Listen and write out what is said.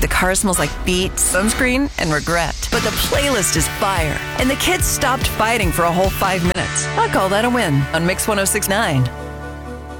the car smells like beet, sunscreen, and regret. But the playlist is fire, and the kids stopped fighting for a whole 5 minutes. I call that a win on Mix 106.9.